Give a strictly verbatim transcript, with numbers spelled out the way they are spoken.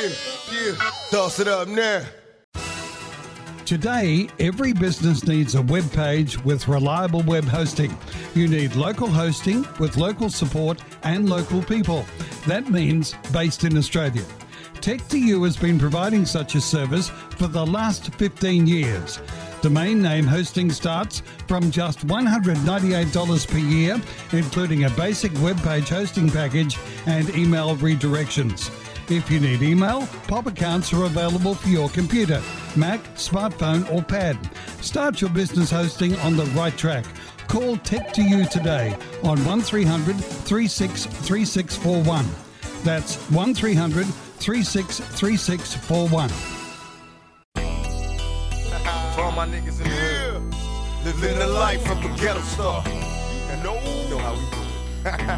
Yeah, yeah. Toss it up now. Today, every business needs a web page with reliable web hosting. You need local hosting with local support and local people. That means based in Australia. Tech two U has been providing such a service for the last fifteen years. Domain name hosting starts from just one hundred ninety-eight dollars per year, including a basic web page hosting package and email redirections. If you need email, Pop accounts are available for your computer, Mac, smartphone or pad. Start your business hosting on the right track. Call Tech two U today on one three hundred, three six three six four one. That's one three hundred, three six three six four one. For all my niggas in the hood, living the life of a ghetto star. And know, know how we do it.